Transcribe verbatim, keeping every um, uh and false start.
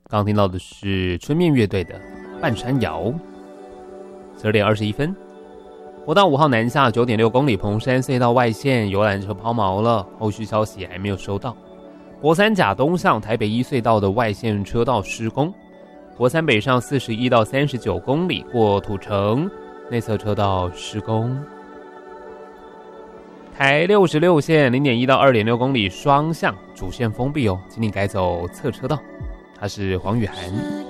刚刚听到的是春面乐队的《半山谣》。十二点二十一分，国道五号南下九点六公里，彭山隧道外线游览车抛锚了，后续消息还没有收到。国三甲东向台北一隧道的外线车道施工，国三北上四十一到三十九公里过土城，内侧车道施工。台六十六线 零点一到二点六公里双向主线封闭哦，请你改走侧车道。他是黄雨涵。